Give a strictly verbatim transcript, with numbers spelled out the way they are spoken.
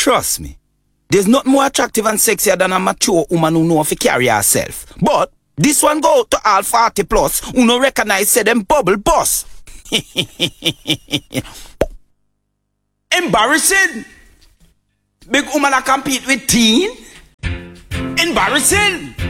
Trust me, there's nothing more attractive and sexier than a mature woman who know how to carry herself. But this one go to all forty plus who no recognize say them bubble boss. Embarrassing. Big woman a compete with teen. Embarrassing.